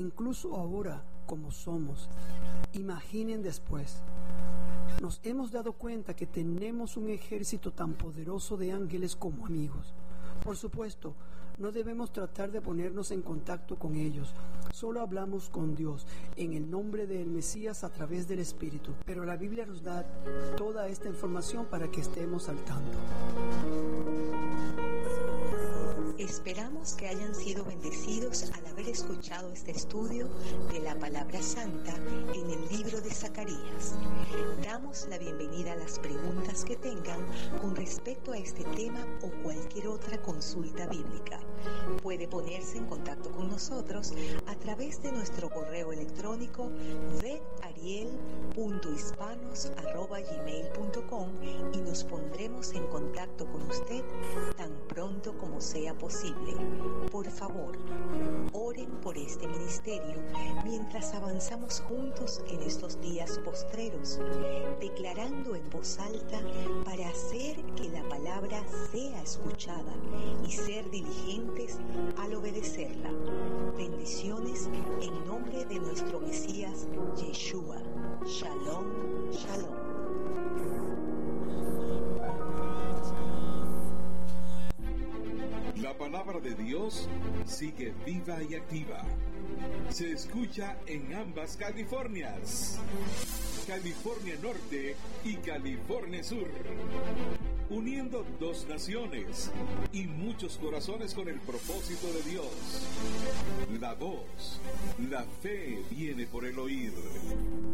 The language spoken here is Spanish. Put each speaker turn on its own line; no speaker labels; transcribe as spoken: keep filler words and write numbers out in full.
incluso ahora como somos. Imaginen después. Nos hemos dado cuenta que tenemos un ejército tan poderoso de ángeles como amigos. Por supuesto, no debemos tratar de ponernos en contacto con ellos. Solo hablamos con Dios en el nombre del Mesías a través del Espíritu. Pero la Biblia nos da toda esta información para que estemos al tanto.
Esperamos que hayan sido bendecidos al haber escuchado este estudio de la Palabra Santa en el libro de Zacarías. Damos la bienvenida a las preguntas que tengan con respecto a este tema o cualquier otra consulta bíblica. Puede ponerse en contacto con nosotros a través de nuestro correo electrónico d ariel punto hispanos arroba gmail punto com y nos pondremos en contacto con usted tan pronto como sea posible. Por favor, oren por este ministerio mientras avanzamos juntos en estos días postreros, declarando en voz alta para hacer que la palabra sea escuchada y ser diligentes al obedecerla. Bendiciones en nombre de nuestro Mesías Yeshua. Shalom, shalom.
La palabra de Dios sigue viva y activa. Se escucha en ambas Californias, California Norte y California Sur, uniendo dos naciones y muchos corazones con el propósito de Dios. La voz, la fe viene por el oír.